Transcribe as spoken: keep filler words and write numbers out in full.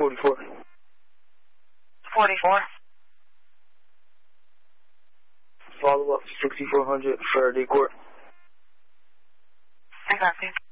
forty-four. forty-four. Follow up sixty-four hundred Faraday Court. I got you.